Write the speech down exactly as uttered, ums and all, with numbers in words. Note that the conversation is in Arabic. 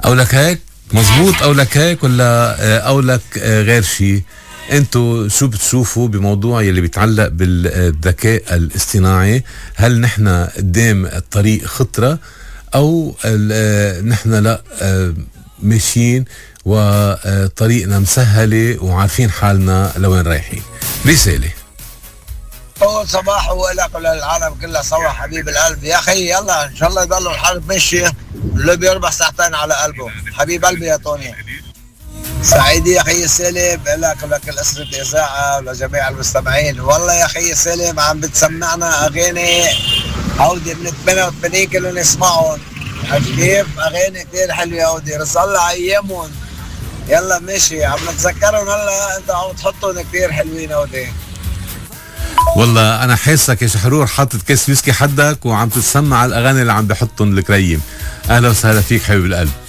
او لك هيك مزبوط، او لك هيك ولا او لك غير شيء؟ انتو شو بتشوفوا بموضوع يلي بيتعلق بالذكاء الاصطناعي؟ هل نحن قدام الطريق خطرة او نحن لا ماشيين وطريقنا مسهلة وعارفين حالنا لوين رايحين؟ رسالة. أول صباح ولك وللعالم كلها سوا حبيب القلب يا أخي. يلا إن شاء الله يضلوا الحرب ماشية، اللي بيربح ساعتين على قلبه. حبيب قلبي يا توني. سعيد يا أخي سلم لك ولك الأسرة إذاعة ولجميع المستمعين. والله يا أخي سلم عم بتسمعنا أغاني عودي من ثمانية وثمانين كله نسمعهم. كيف أغاني كتير حلوة عودي رزق أيامهم. يلا ماشي عم نتذكرهم هلا أنت عم تحطهم كتير حلوين عودي. والله انا حاسك يا شحرور حاطط كاس ويسكي حدك وعم تتسمع على الاغاني اللي عم بحطهم الكريم. اهلا وسهلا فيك حبيب القلب.